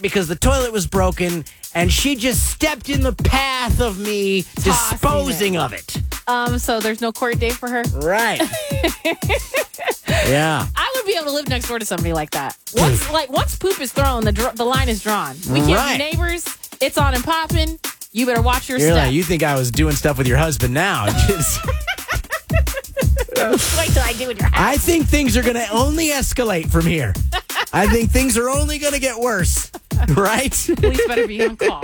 because the toilet was broken, and she just stepped in the path of me disposing of it. So there's no court date for her? Right. Yeah. I would be able to live next door to somebody like that. Once poop is thrown, the line is drawn. We can't be neighbors. It's on and popping. You better watch your step. Like, you think I was doing stuff with your husband now. Wait till I do with your house. I think things are going to only escalate from here. I think things are only going to get worse. Right? Police better be on call.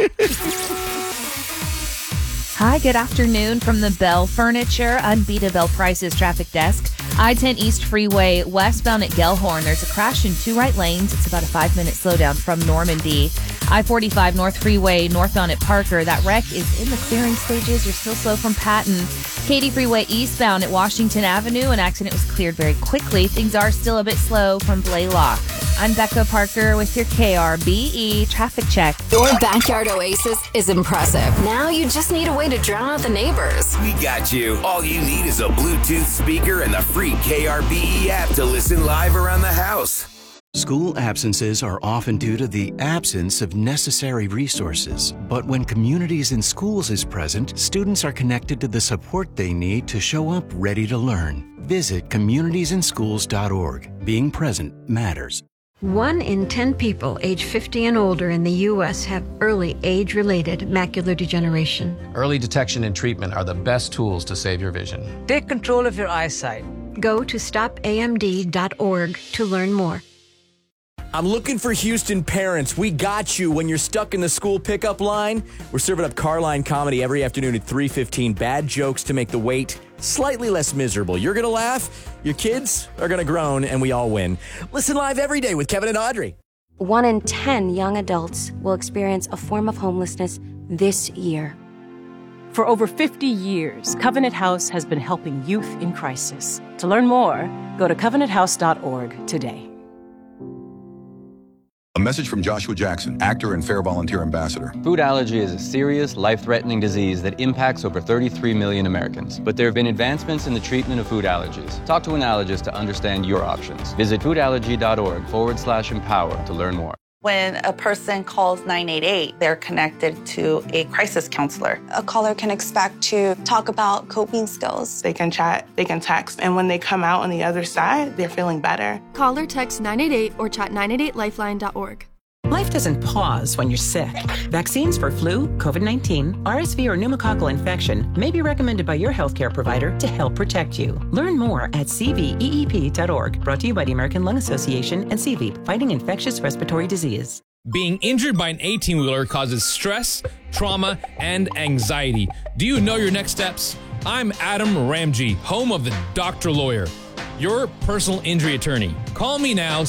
Hi, good afternoon from the Bell Furniture Unbeatable Prices Traffic Desk. I-10 East Freeway westbound at Gellhorn. There's a crash in 2 right lanes. It's about a 5-minute slowdown from Normandy. I-45 North Freeway northbound at Parker. That wreck is in the clearing stages. You're still slow from Patton. Katy Freeway eastbound at Washington Avenue. An accident was cleared very quickly. Things are still a bit slow from Blaylock. I'm Becca Parker with your KRBE traffic check. Your backyard oasis is impressive. Now you just need a way to drown out the neighbors. We got you. All you need is a Bluetooth speaker and the free KRBE app to listen live around the house. School absences are often due to the absence of necessary resources. But when Communities in Schools is present, students are connected to the support they need to show up ready to learn. Visit communitiesinschools.org. Being present matters. 1 in 10 people age 50 and older in the U.S. have early age-related macular degeneration. Early detection and treatment are the best tools to save your vision. Take control of your eyesight. Go to stopamd.org to learn more. I'm looking for Houston parents. We got you when you're stuck in the school pickup line. We're serving up Carline comedy every afternoon at 3:15. Bad jokes to make the wait slightly less miserable. You're going to laugh, your kids are going to groan, and we all win. Listen live every day with Kevin and Audrey. 1 in 10 young adults will experience a form of homelessness this year. For over 50 years, Covenant House has been helping youth in crisis. To learn more, go to covenanthouse.org today. A message from Joshua Jackson, actor and Fair Volunteer Ambassador. Food allergy is a serious, life-threatening disease that impacts over 33 million Americans. But there have been advancements in the treatment of food allergies. Talk to an allergist to understand your options. Visit foodallergy.org/empower to learn more. When a person calls 988, they're connected to a crisis counselor. A caller can expect to talk about coping skills. They can chat, they can text, and when they come out on the other side, they're feeling better. Call or text 988 or chat 988lifeline.org. Life doesn't pause when you're sick. Vaccines for flu, COVID-19, RSV, or pneumococcal infection may be recommended by your healthcare provider to help protect you. Learn more at cveep.org. Brought to you by the American Lung Association and CVEEP, fighting infectious respiratory disease. Being injured by an 18-wheeler causes stress, trauma, and anxiety. Do you know your next steps? I'm Adam Ramji, home of the Dr. Lawyer, your personal injury attorney. Call me now,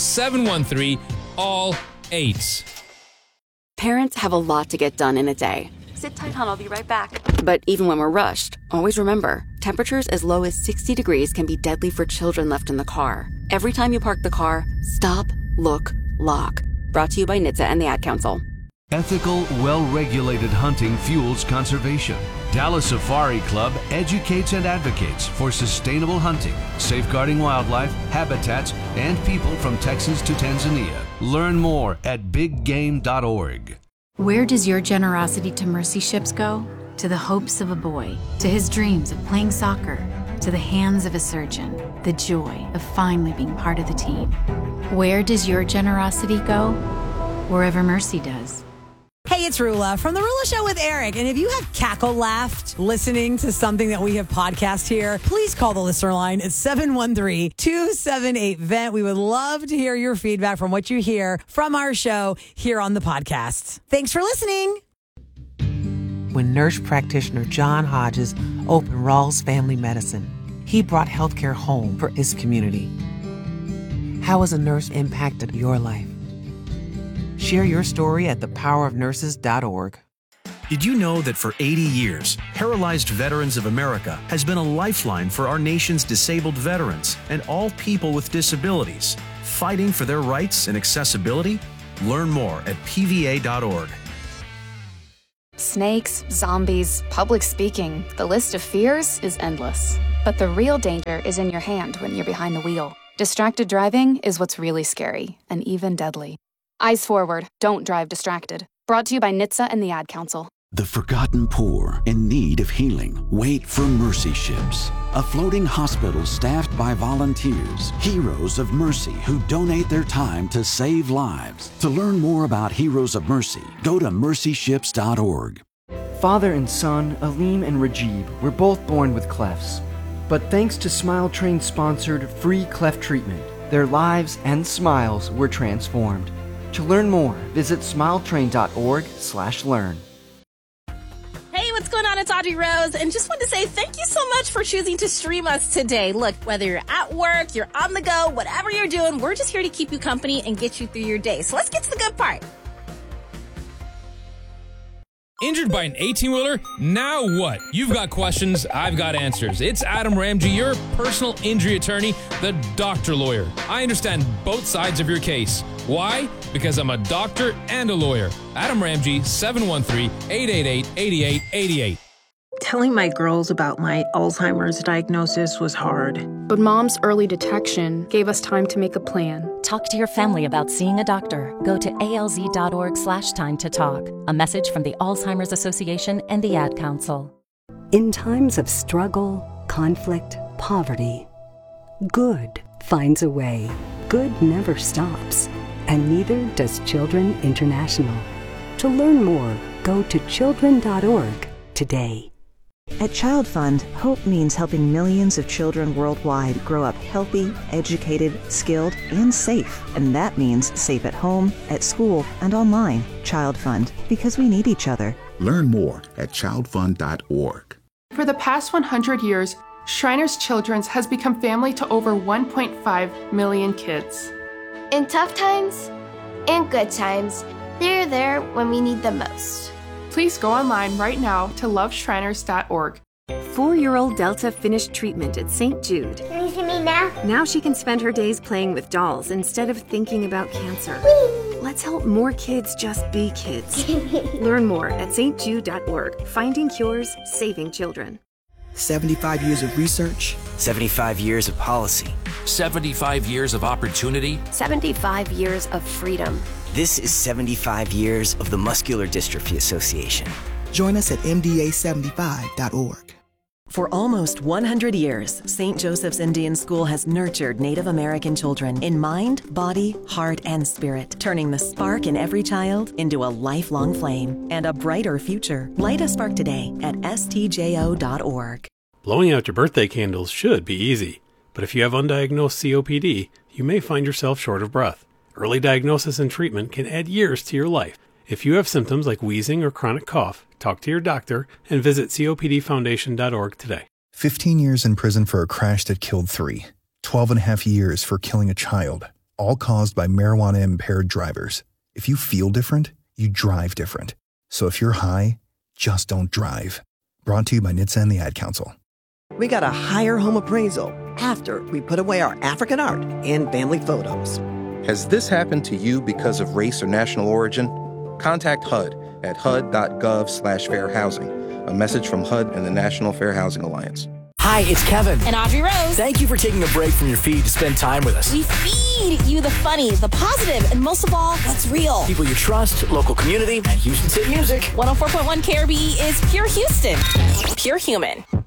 713-ALL-8. Parents have a lot to get done in a day. Sit tight, hon. I'll be right back. But even when we're rushed, always remember, temperatures as low as 60 degrees can be deadly for children left in the car. Every time you park the car, stop, look, lock. Brought to you by NHTSA and the Ad Council. Ethical, well-regulated hunting fuels conservation. Dallas Safari Club educates and advocates for sustainable hunting, safeguarding wildlife, habitats, and people from Texas to Tanzania. Learn more at biggame.org. Where does your generosity to mercy ships go? To the hopes of a boy, to his dreams of playing soccer, to the hands of a surgeon, the joy of finally being part of the team. Where does your generosity go? Wherever mercy does. Hey, it's Rula from The Rula Show with Eric. And if you have cackle laughed listening to something that we have podcast here, please call the listener line at 713-278-VENT. We would love to hear your feedback from what you hear from our show here on the podcast. Thanks for listening. When nurse practitioner John Hodges opened Rawls Family Medicine, he brought healthcare home for his community. How has a nurse impacted your life? Share your story at thepowerofnurses.org. Did you know that for 80 years, Paralyzed Veterans of America has been a lifeline for our nation's disabled veterans and all people with disabilities, fighting for their rights and accessibility? Learn more at pva.org. Snakes, zombies, public speaking, the list of fears is endless. But the real danger is in your hand when you're behind the wheel. Distracted driving is what's really scary and even deadly. Eyes forward. Don't drive distracted. Brought to you by NHTSA and the Ad Council. The forgotten poor in need of healing wait for Mercy Ships, a floating hospital staffed by volunteers, heroes of mercy who donate their time to save lives. To learn more about Heroes of Mercy, go to mercyships.org. Father and son, Aleem and Rajib, were both born with clefts. But thanks to Smile Train sponsored free cleft treatment, their lives and smiles were transformed. To learn more, visit smiletrain.org/learn. Hey, what's going on? It's Audrey Rose, and just want to say thank you so much for choosing to stream us today. Look, whether you're at work, you're on the go, whatever you're doing, we're just here to keep you company and get you through your day. So let's get to the good part. Injured by an 18-wheeler? Now what? You've got questions, I've got answers. It's Adam Ramsey, your personal injury attorney, the doctor lawyer. I understand both sides of your case. Why? Because I'm a doctor and a lawyer. Adam Ramsey, 713-888-8888. Telling my girls about my Alzheimer's diagnosis was hard. But Mom's early detection gave us time to make a plan. Talk to your family about seeing a doctor. Go to alz.org/time-to-talk. A message from the Alzheimer's Association and the Ad Council. In times of struggle, conflict, poverty, good finds a way. Good never stops. And neither does Children International. To learn more, go to children.org today. At Child Fund, hope means helping millions of children worldwide grow up healthy, educated, skilled, and safe. And that means safe at home, at school, and online. Child Fund, because we need each other. Learn more at childfund.org. For the past 100 years, Shriners Children's has become family to over 1.5 million kids. In tough times and good times, they're there when we need them most. Please go online right now to loveshriners.org. 4-year-old Delta finished treatment at St. Jude. Can you see me now? Now she can spend her days playing with dolls instead of thinking about cancer. Let's help more kids just be kids. Learn more at stjude.org. Finding cures, saving children. 75 years of research. 75 years of policy. 75 years of opportunity. 75 years of freedom. This is 75 years of the Muscular Dystrophy Association. Join us at mda75.org. For almost 100 years, St. Joseph's Indian School has nurtured Native American children in mind, body, heart, and spirit, turning the spark in every child into a lifelong flame and a brighter future. Light a spark today at stjo.org. Blowing out your birthday candles should be easy, but if you have undiagnosed COPD, you may find yourself short of breath. Early diagnosis and treatment can add years to your life. If you have symptoms like wheezing or chronic cough, talk to your doctor and visit copdfoundation.org today. 15 years in prison for a crash that killed 3. 12.5 years for killing a child, all caused by marijuana-impaired drivers. If you feel different, you drive different. So if you're high, just don't drive. Brought to you by NHTSA and the Ad Council. We got a higher home appraisal after we put away our African art and family photos. Has this happened to you because of race or national origin? Contact HUD at hud.gov/fair housing. A message from HUD and the National Fair Housing Alliance. Hi, it's Kevin. And Audrey Rose. Thank you for taking a break from your feed to spend time with us. We feed you the funny, the positive, and most of all, what's real. People you trust, local community, and Houston City Music. 104.1 KRBE is Pure Houston. Pure human.